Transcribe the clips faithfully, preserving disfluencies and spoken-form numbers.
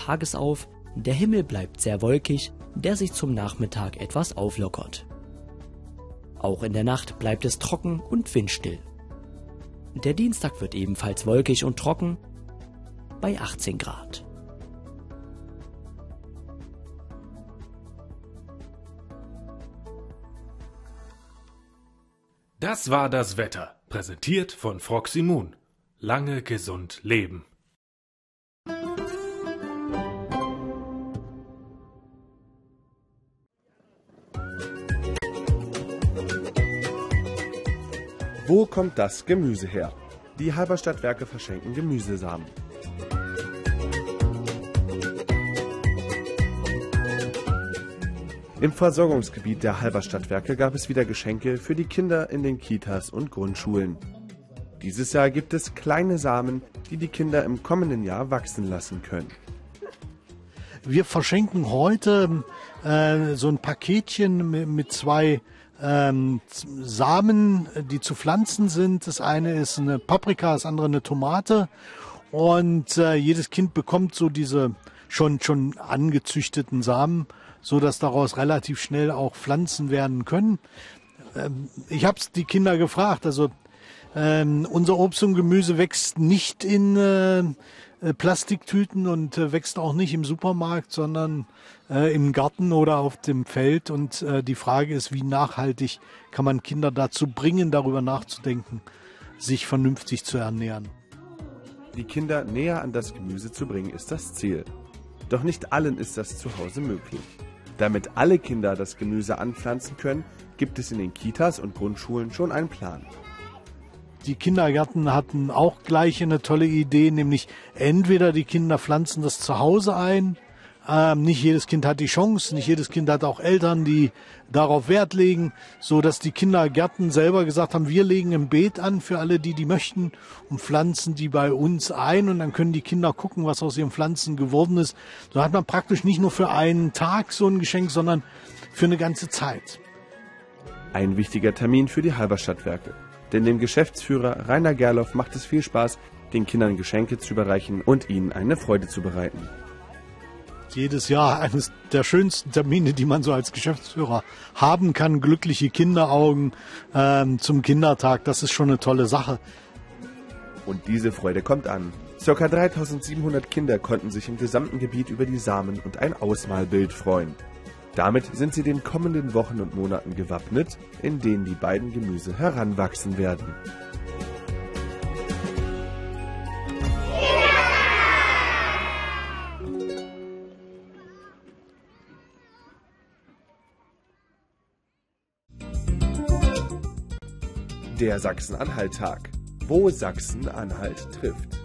Tages auf. Der Himmel bleibt sehr wolkig, der sich zum Nachmittag etwas auflockert. Auch in der Nacht bleibt es trocken und windstill. Der Dienstag wird ebenfalls wolkig und trocken bei achtzehn Grad. Das war das Wetter, präsentiert von Froxy Moon. Lange gesund leben. Wo kommt das Gemüse her? Die Halberstadtwerke verschenken Gemüsesamen. Im Versorgungsgebiet der Halberstadtwerke gab es wieder Geschenke für die Kinder in den Kitas und Grundschulen. Dieses Jahr gibt es kleine Samen, die die Kinder im kommenden Jahr wachsen lassen können. Wir verschenken heute äh, so ein Paketchen mit, mit zwei ähm, Samen, die zu pflanzen sind. Das eine ist eine Paprika, das andere eine Tomate. Und äh, jedes Kind bekommt so diese schon, schon angezüchteten Samen, so dass daraus relativ schnell auch Pflanzen werden können. Ähm, ich habe die Kinder gefragt, also ähm, unser Obst und Gemüse wächst nicht in äh, Plastiktüten und äh, wächst auch nicht im Supermarkt, sondern äh, im Garten oder auf dem Feld. Und äh, die Frage ist, wie nachhaltig kann man Kinder dazu bringen, darüber nachzudenken, sich vernünftig zu ernähren. Die Kinder näher an das Gemüse zu bringen, ist das Ziel. Doch nicht allen ist das zu Hause möglich. Damit alle Kinder das Gemüse anpflanzen können, gibt es in den Kitas und Grundschulen schon einen Plan. Die Kindergärten hatten auch gleich eine tolle Idee, nämlich entweder die Kinder pflanzen das zu Hause ein, ähm, nicht jedes Kind hat die Chance, nicht jedes Kind hat auch Eltern, die darauf Wert legen, so dass die Kindergärten selber gesagt haben, wir legen ein Beet an für alle, die die möchten und pflanzen die bei uns ein und dann können die Kinder gucken, was aus ihren Pflanzen geworden ist. So hat man praktisch nicht nur für einen Tag so ein Geschenk, sondern für eine ganze Zeit. Ein wichtiger Termin für die Halberstadtwerke. Denn dem Geschäftsführer Rainer Gerloff macht es viel Spaß, den Kindern Geschenke zu überreichen und ihnen eine Freude zu bereiten. Jedes Jahr eines der schönsten Termine, die man so als Geschäftsführer haben kann. Glückliche Kinderaugen ähm, zum Kindertag, das ist schon eine tolle Sache. Und diese Freude kommt an. Circa dreitausendsiebenhundert Kinder konnten sich im gesamten Gebiet über die Samen und ein Ausmalbild freuen. Damit sind sie den kommenden Wochen und Monaten gewappnet, in denen die beiden Gemüse heranwachsen werden. Der Sachsen-Anhalt-Tag, wo Sachsen-Anhalt trifft.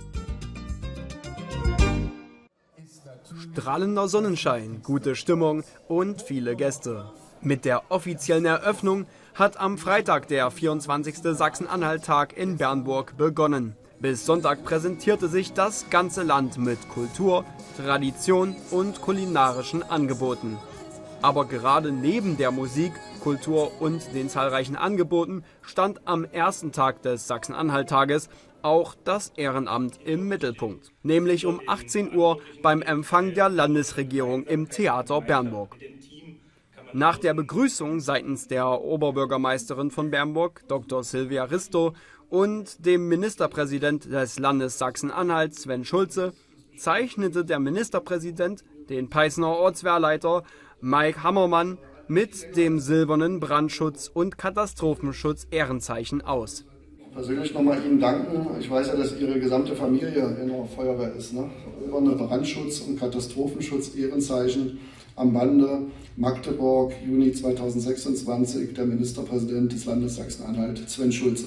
Strahlender Sonnenschein, gute Stimmung und viele Gäste. Mit der offiziellen Eröffnung hat am Freitag der vierundzwanzigste Sachsen-Anhalt-Tag in Bernburg begonnen. Bis Sonntag präsentierte sich das ganze Land mit Kultur, Tradition und kulinarischen Angeboten. Aber gerade neben der Musik, Kultur und den zahlreichen Angeboten stand am ersten Tag des Sachsen-Anhalt-Tages auch das Ehrenamt im Mittelpunkt. Nämlich um achtzehn Uhr beim Empfang der Landesregierung im Theater Bernburg. Nach der Begrüßung seitens der Oberbürgermeisterin von Bernburg, Doktor Silvia Risto, und dem Ministerpräsident des Landes Sachsen-Anhalt, Sven Schulze, zeichnete der Ministerpräsident den Peißener Ortswehrleiter Mike Hammermann mit dem silbernen Brandschutz- und Katastrophenschutz-Ehrenzeichen aus. Persönlich nochmal Ihnen danken. Ich weiß ja, dass Ihre gesamte Familie in der Feuerwehr ist. Ne? Über eine Brandschutz- und Katastrophenschutz-Ehrenzeichen am Bande Magdeburg, Juni zweitausendsechsundzwanzig, der Ministerpräsident des Landes Sachsen-Anhalt, Sven Schulze.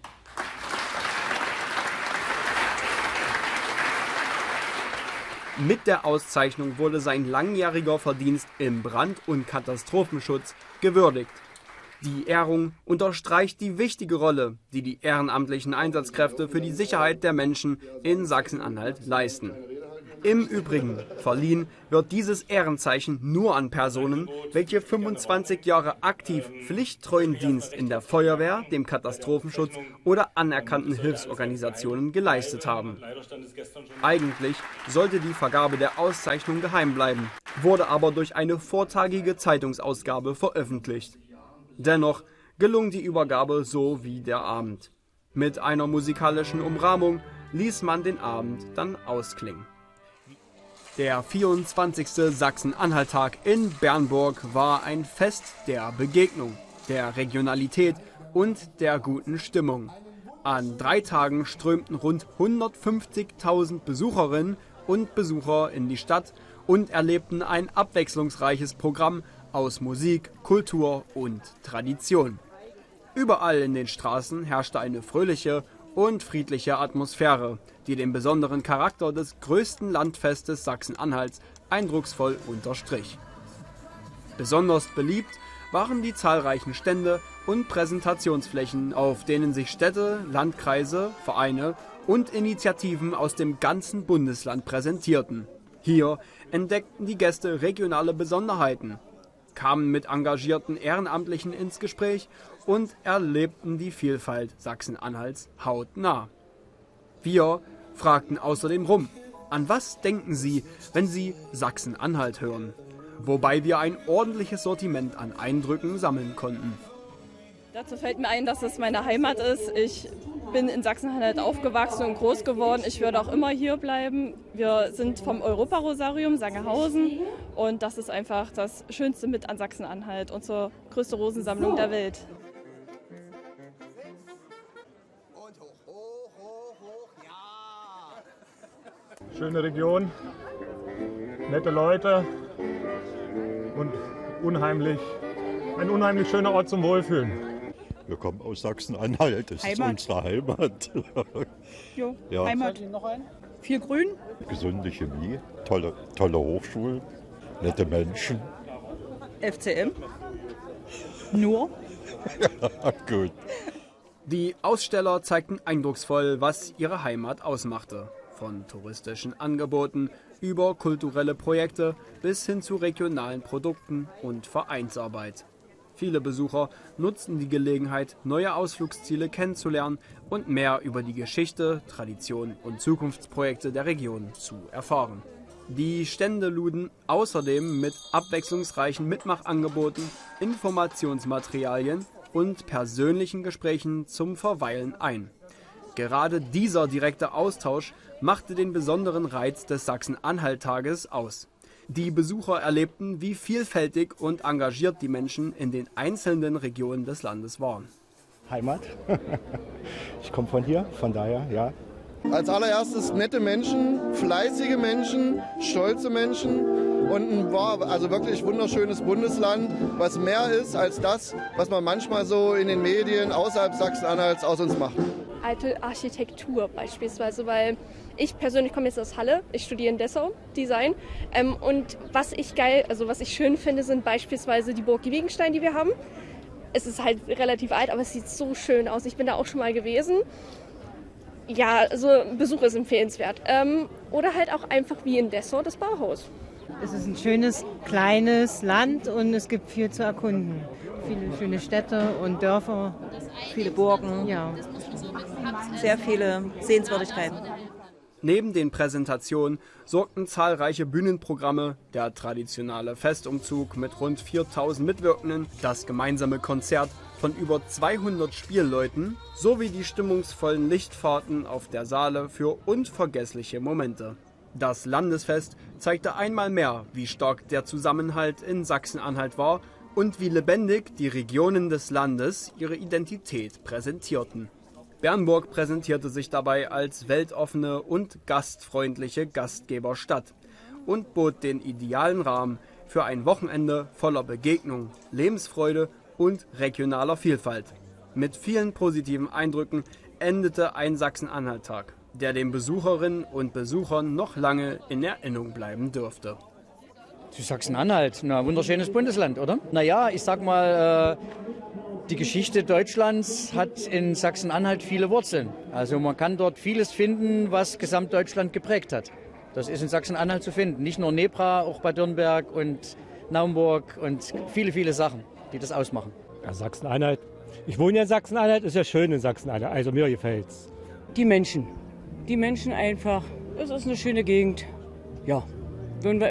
Mit der Auszeichnung wurde sein langjähriger Verdienst im Brand- und Katastrophenschutz gewürdigt. Die Ehrung unterstreicht die wichtige Rolle, die die ehrenamtlichen Einsatzkräfte für die Sicherheit der Menschen in Sachsen-Anhalt leisten. Im Übrigen verliehen wird dieses Ehrenzeichen nur an Personen, welche fünfundzwanzig Jahre aktiv pflichttreuen Dienst in der Feuerwehr, dem Katastrophenschutz oder anerkannten Hilfsorganisationen geleistet haben. Eigentlich sollte die Vergabe der Auszeichnung geheim bleiben, wurde aber durch eine vortagige Zeitungsausgabe veröffentlicht. Dennoch gelung die Übergabe so wie der Abend. Mit einer musikalischen Umrahmung ließ man den Abend dann ausklingen. Der vierundzwanzigste Sachsen-Anhalt-Tag in Bernburg war ein Fest der Begegnung, der Regionalität und der guten Stimmung. An drei Tagen strömten rund hundertfünfzigtausend Besucherinnen und Besucher in die Stadt und erlebten ein abwechslungsreiches Programm aus Musik, Kultur und Tradition. Überall in den Straßen herrschte eine fröhliche und friedliche Atmosphäre, die den besonderen Charakter des größten Landfestes Sachsen-Anhalts eindrucksvoll unterstrich. Besonders beliebt waren die zahlreichen Stände und Präsentationsflächen, auf denen sich Städte, Landkreise, Vereine und Initiativen aus dem ganzen Bundesland präsentierten. Hier entdeckten die Gäste regionale Besonderheiten, kamen mit engagierten Ehrenamtlichen ins Gespräch und erlebten die Vielfalt Sachsen-Anhalts hautnah. Wir fragten außerdem rum, an was denken Sie, wenn Sie Sachsen-Anhalt hören? Wobei wir ein ordentliches Sortiment an Eindrücken sammeln konnten. Dazu fällt mir ein, dass es meine Heimat ist. Ich bin in Sachsen-Anhalt aufgewachsen und groß geworden. Ich würde auch immer hier bleiben. Wir sind vom Europarosarium Sangerhausen und das ist einfach das Schönste mit an Sachsen-Anhalt, unsere größte Rosensammlung der Welt. Schöne Region, nette Leute und unheimlich, ein unheimlich schöner Ort zum Wohlfühlen. Wir kommen aus Sachsen-Anhalt, das Heimat. ist unsere Heimat. Jo, Ja. Heimat. Viel Grün. Gesunde Chemie, tolle, tolle Hochschulen, nette Menschen. F C M. Nur. Ja, gut. Die Aussteller zeigten eindrucksvoll, was ihre Heimat ausmachte. Von touristischen Angeboten über kulturelle Projekte bis hin zu regionalen Produkten und Vereinsarbeit. Viele Besucher nutzten die Gelegenheit, neue Ausflugsziele kennenzulernen und mehr über die Geschichte, Tradition und Zukunftsprojekte der Region zu erfahren. Die Stände luden außerdem mit abwechslungsreichen Mitmachangeboten, Informationsmaterialien und persönlichen Gesprächen zum Verweilen ein. Gerade dieser direkte Austausch machte den besonderen Reiz des Sachsen-Anhalt-Tages aus. Die Besucher erlebten, wie vielfältig und engagiert die Menschen in den einzelnen Regionen des Landes waren. Heimat. Ich komme von hier, von daher, ja. Als allererstes nette Menschen, fleißige Menschen, stolze Menschen und ein war also wirklich wunderschönes Bundesland, was mehr ist als das, was man manchmal so in den Medien außerhalb Sachsen-Anhalts aus uns macht. Alte Architektur beispielsweise, weil ich persönlich komme jetzt aus Halle, ich studiere in Dessau Design ähm, und was ich geil, also was ich schön finde, sind beispielsweise die Burg Gewegenstein, die wir haben. Es ist halt relativ alt, aber es sieht so schön aus. Ich bin da auch schon mal gewesen. Ja, also Besuch ist empfehlenswert. Ähm, oder halt auch einfach wie in Dessau das Bauhaus. Es ist ein schönes, kleines Land und es gibt viel zu erkunden. Viele schöne Städte und Dörfer. Viele Burgen. Ja. Sehr viele Sehenswürdigkeiten. Neben den Präsentationen sorgten zahlreiche Bühnenprogramme, der traditionelle Festumzug mit rund viertausend Mitwirkenden, das gemeinsame Konzert von über zweihundert Spielleuten sowie die stimmungsvollen Lichtfahrten auf der Saale für unvergessliche Momente. Das Landesfest zeigte einmal mehr, wie stark der Zusammenhalt in Sachsen-Anhalt war und wie lebendig die Regionen des Landes ihre Identität präsentierten. Bernburg präsentierte sich dabei als weltoffene und gastfreundliche Gastgeberstadt und bot den idealen Rahmen für ein Wochenende voller Begegnung, Lebensfreude und regionaler Vielfalt. Mit vielen positiven Eindrücken endete ein Sachsen-Anhalt-Tag, der den Besucherinnen und Besuchern noch lange in Erinnerung bleiben dürfte. Zu Sachsen-Anhalt, ein wunderschönes Bundesland, oder? Naja, ich sag mal, die Geschichte Deutschlands hat in Sachsen-Anhalt viele Wurzeln. Also man kann dort vieles finden, was Gesamtdeutschland geprägt hat. Das ist in Sachsen-Anhalt zu finden. Nicht nur Nebra, auch Bad Dürnberg und Naumburg und viele, viele Sachen, die das ausmachen. Ja, Sachsen-Anhalt. Ich wohne ja in Sachsen-Anhalt, ist ja schön in Sachsen-Anhalt. Also mir gefällt's. Die Menschen. Die Menschen einfach. Es ist eine schöne Gegend. Ja, würden wir